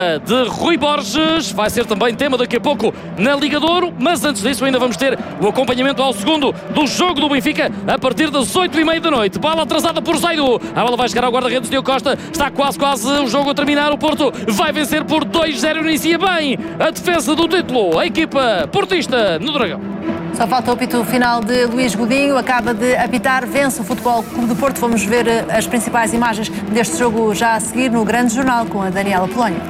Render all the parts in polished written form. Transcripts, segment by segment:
de Rui Borges, vai ser também tema daqui a pouco na Liga de Ouro, mas antes disso ainda vamos ter o acompanhamento ao segundo do jogo do Benfica a partir das 8h30 da noite. Bola atrasada por Zaidu, a bola vai chegar ao guarda-redes Diogo Costa, está quase o jogo a terminar. O Porto vai vencer por 2-0, inicia bem a defesa do título, a equipa portista no Dragão. Só falta o apito final de Luís Godinho, acaba de apitar, vence o Futebol Clube do Porto. Vamos ver as principais imagens deste jogo já a seguir no Grande Jornal com a Daniela Polónio.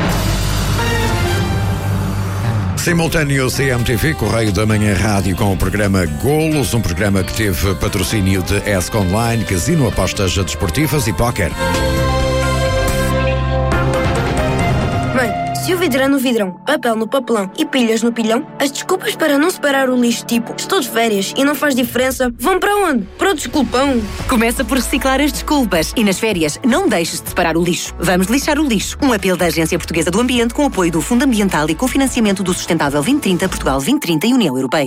Simultâneo CMTV, Correio da Manhã Rádio com o programa Golos, um programa que teve patrocínio de ESC Online, Casino, apostas desportivas e póquer. Se o vidro é no vidrão, papel no papelão e pilhas no pilhão, as desculpas para não separar o lixo, tipo estou de férias e não faz diferença, vão para onde? Para o desculpão. Começa por reciclar as desculpas e nas férias não deixes de separar o lixo. Vamos lixar o lixo. Um apelo da Agência Portuguesa do Ambiente com apoio do Fundo Ambiental e cofinanciamento do Sustentável 2030, Portugal 2030 e União Europeia.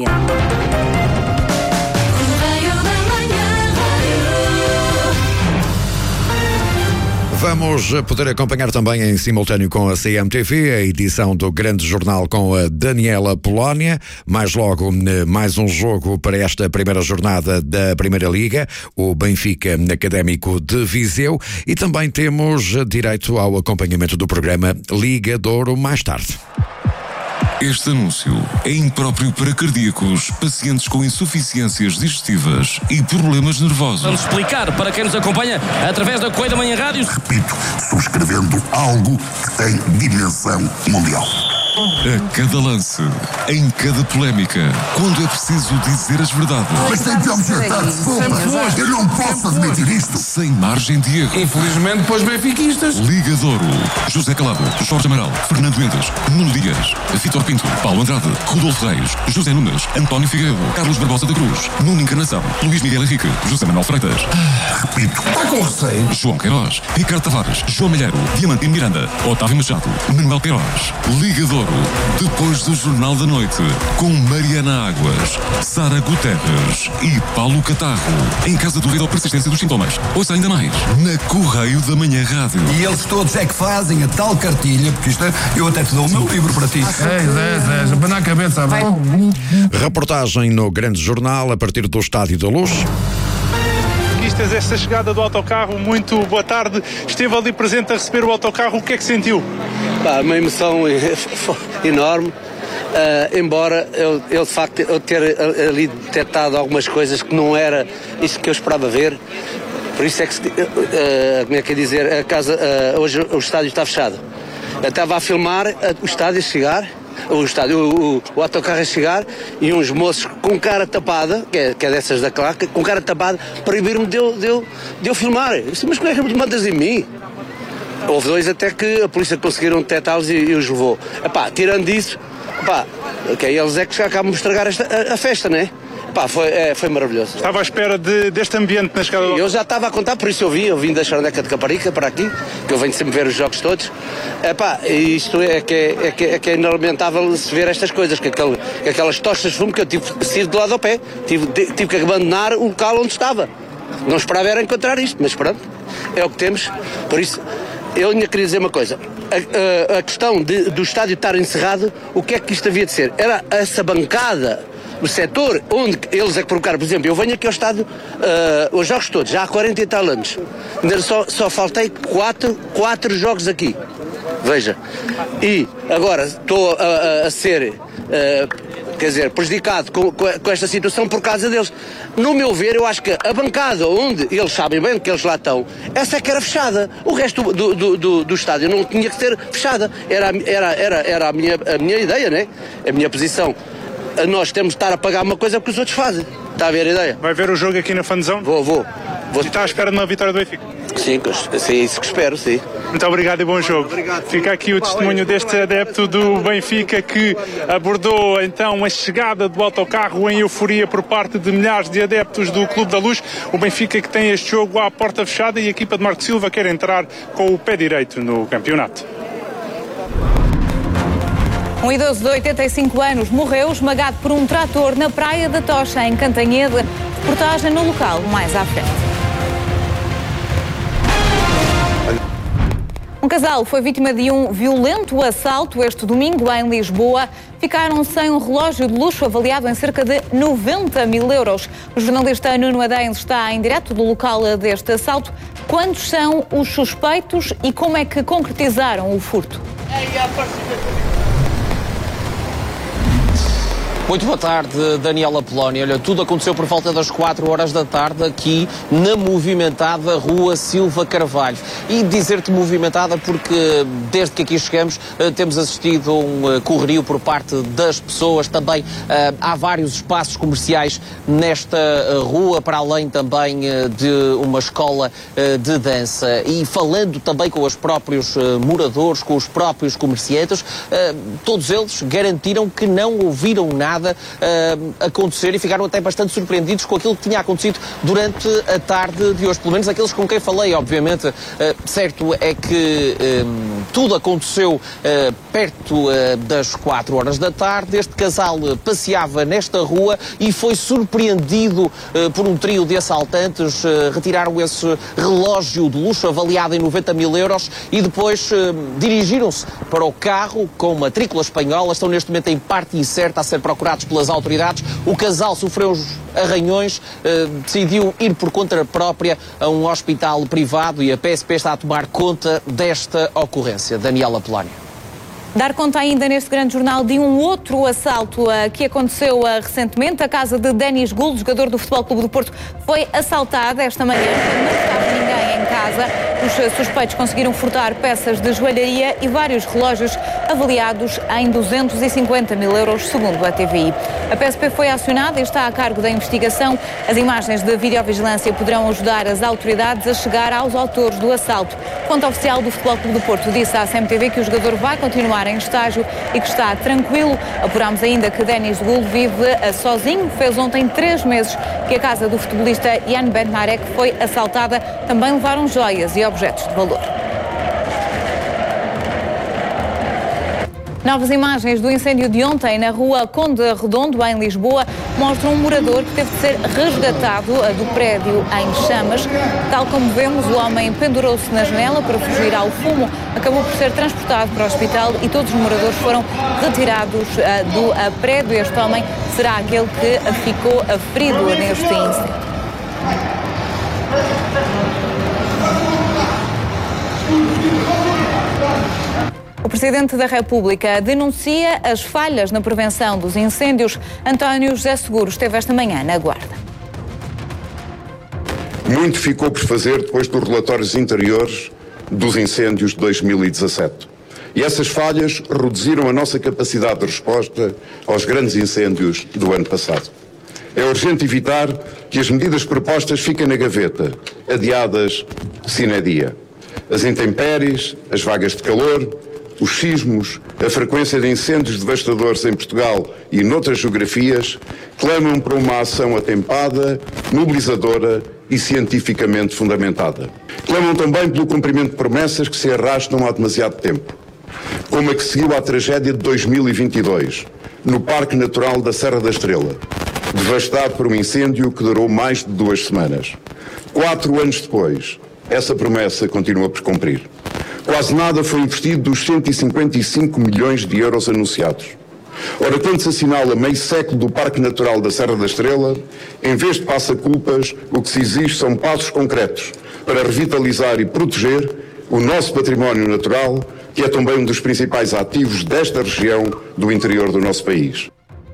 Vamos poder acompanhar também em simultâneo com a CMTV a edição do Grande Jornal com a Daniela Polónia. Mais logo, mais um jogo para esta primeira jornada da Primeira Liga, o Benfica Académico de Viseu. E também temos direito ao acompanhamento do programa Liga de Ouro mais tarde. Este anúncio é impróprio para cardíacos, pacientes com insuficiências digestivas e problemas nervosos. Vamos explicar para quem nos acompanha através da Correio da Manhã Rádio. Repito, subscrevendo algo que tem dimensão mundial. A cada lance, em cada polémica, quando é preciso dizer as verdades. Mas tem que objetar desculpas. Eu não posso admitir isto. Sem margem de erro. Infelizmente, para os benfiquistas. Liga de Ouro. José Calado, Jorge Amaral, Fernando Mendes, Nuno Dias, Vítor Pinto, Paulo Andrade, Rodolfo Reis, José Nunes, António Figueiredo, Carlos Barbosa da Cruz, Nuno Encarnação, Luís Miguel Henrique, José Manuel Freitas. Repito, está com receio. João Queiroz, Ricardo Tavares, João Malheiro, Diamantino Miranda, Otávio Machado, Manuel Queiroz. Liga de Ouro. Depois do Jornal da Noite, com Mariana Águas, Sara Guterres e Paulo Catarro. Em caso de dúvida ou persistência dos sintomas, ouça ainda mais na Correio da Manhã Rádio. E eles todos é que fazem a tal cartilha, porque isto é, eu até te dou o meu livro para ti. É, para na cabeça. Reportagem no Grande Jornal a partir do Estádio da Luz. Esta chegada do autocarro, muito boa tarde. Esteve ali presente a receber o autocarro, o que é que sentiu? Uma emoção enorme, embora eu de facto ter ali detectado algumas coisas que não era isso que eu esperava ver. Por isso é que, como é que é dizer, hoje o estádio está fechado. Eu estava a filmar o estádio a chegar, o autocarro a chegar e uns moços com cara tapada, que é dessas da claque, com cara tapada, proibiram-me de eu filmar. Eu disse, mas como é que me mandas em mim? Houve dois até que a polícia conseguiram detectá-los e os levou. Tirando isso, eles é que acabam de estragar a festa, não é? Foi maravilhoso. Estava à espera deste ambiente na chegada do... Eu já estava a contar, por isso eu vim da Charneca de Caparica para aqui, que eu venho sempre ver os jogos todos. Isto é que é inalamentável se ver estas coisas, que aquelas tochas de fumo que eu tive que sair de lado ao pé, tive que abandonar o local onde estava. Não esperava era encontrar isto, mas pronto, é o que temos. Por isso, eu ainda queria dizer uma coisa. A questão do estádio estar encerrado, o que é que isto havia de ser? Era essa bancada, o setor onde eles é que provocaram. Por exemplo, eu venho aqui ao estádio, os jogos todos, já há 40 e tal anos. Ainda só faltei 4 jogos aqui. Veja. E agora estou a ser... prejudicado com esta situação por causa deles. No meu ver, eu acho que a bancada onde eles sabem bem que eles lá estão, essa é que era fechada. O resto do estádio não tinha que ser fechada. Era a minha ideia, né? A minha posição. Nós temos de estar a pagar uma coisa porque os outros fazem. Está a ver a ideia? Vai ver o jogo aqui na Fanzão? Vou. E está à espera de uma vitória do Benfica? Sim, é isso que espero, sim. Muito obrigado e bom jogo. Obrigado. Fica aqui o testemunho deste adepto do Benfica que abordou então a chegada do autocarro em euforia por parte de milhares de adeptos do Clube da Luz. O Benfica que tem este jogo à porta fechada e a equipa de Marco Silva quer entrar com o pé direito no campeonato. Um idoso de 85 anos morreu esmagado por um trator na Praia da Tocha, em Cantanhede. Reportagem no local mais à frente. Um casal foi vítima de um violento assalto este domingo em Lisboa. Ficaram sem um relógio de luxo avaliado em cerca de 90 mil euros. O jornalista Nuno Adens está em direto do local deste assalto. Quantos são os suspeitos e como é que concretizaram o furto? Muito boa tarde, Daniela Polónia. Olha, tudo aconteceu por volta das 4 horas da tarde aqui na movimentada Rua Silva Carvalho. E dizer-te movimentada porque desde que aqui chegamos temos assistido a um correrio por parte das pessoas. Também há vários espaços comerciais nesta rua, para além também de uma escola de dança. E falando também com os próprios moradores, com os próprios comerciantes, todos eles garantiram que não ouviram nada acontecer e ficaram até bastante surpreendidos com aquilo que tinha acontecido durante a tarde de hoje. Pelo menos aqueles com quem falei, obviamente. Certo é que tudo aconteceu perto das 4 horas da tarde. Este casal passeava nesta rua e foi surpreendido por um trio de assaltantes. Retiraram esse relógio de luxo avaliado em 90 mil euros e depois dirigiram-se para o carro com matrícula espanhola. Estão neste momento em parte incerta a ser procurados pelas autoridades. O casal sofreu os arranhões, decidiu ir por conta própria a um hospital privado e a PSP está a tomar conta desta ocorrência. Daniela Polónia. Dar conta ainda neste grande jornal de um outro assalto que aconteceu recentemente. A casa de Denis Gould, jogador do Futebol Clube do Porto, foi assaltada esta manhã. Não estava ninguém em casa. Os suspeitos conseguiram furtar peças de joalharia e vários relógios avaliados em 250 mil euros, segundo a TVI. A PSP foi acionada e está a cargo da investigação. As imagens de videovigilância poderão ajudar as autoridades a chegar aos autores do assalto. Fonte oficial do Futebol Clube do Porto disse à CMTV que o jogador vai continuar em estágio e que está tranquilo. Apuramos ainda que Denis Gould vive sozinho. Fez ontem 3 meses que a casa do futebolista Jan Bednarek foi assaltada. Também levaram joias e objetos de valor. Novas imagens do incêndio de ontem na rua Conde Redondo, em Lisboa, mostram um morador que teve de ser resgatado do prédio em chamas. Tal como vemos, o homem pendurou-se na janela para fugir ao fumo, acabou por ser transportado para o hospital e todos os moradores foram retirados do prédio. Este homem será aquele que ficou ferido neste incêndio. O Presidente da República denuncia as falhas na prevenção dos incêndios. António José Seguro esteve esta manhã na Guarda. Muito ficou por fazer depois dos relatórios anteriores dos incêndios de 2017. E essas falhas reduziram a nossa capacidade de resposta aos grandes incêndios do ano passado. É urgente evitar que as medidas propostas fiquem na gaveta, adiadas sine die. As intempéries, as vagas de calor, os sismos, a frequência de incêndios devastadores em Portugal e noutras geografias clamam por uma ação atempada, mobilizadora e cientificamente fundamentada. Clamam também pelo cumprimento de promessas que se arrastam há demasiado tempo, como a que seguiu à tragédia de 2022, no Parque Natural da Serra da Estrela, devastado por um incêndio que durou mais de 2 semanas. 4 anos depois, essa promessa continua por cumprir. Quase nada foi investido dos 155 milhões de euros anunciados. Ora, quando se assinala meio século do Parque Natural da Serra da Estrela, em vez de passa-culpas, o que se exige são passos concretos para revitalizar e proteger o nosso património natural, que é também um dos principais ativos desta região do interior do nosso país.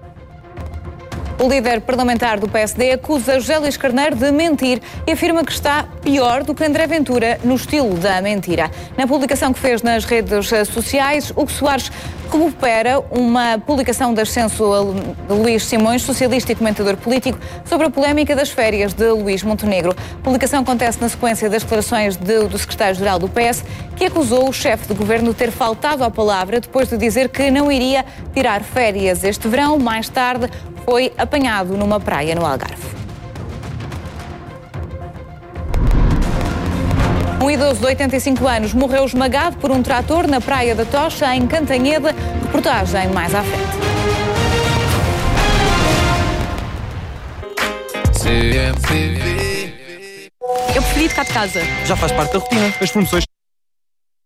O líder parlamentar do PSD acusa José Luís Carneiro de mentir e afirma que está pior do que André Ventura no estilo da mentira. Na publicação que fez nas redes sociais, Hugo Soares recupera uma publicação de ascenso de Luís Simões, socialista e comentador político, sobre a polémica das férias de Luís Montenegro. A publicação acontece na sequência das declarações do secretário-geral do PS, que acusou o chefe de governo de ter faltado à palavra depois de dizer que não iria tirar férias este verão. Mais tarde, foi apanhado numa praia no Algarve. Um idoso de 85 anos morreu esmagado por um trator na Praia da Tocha, em Cantanhede. Reportagem mais à frente. Eu preferi ficar de casa. Já faz parte da rotina. As promoções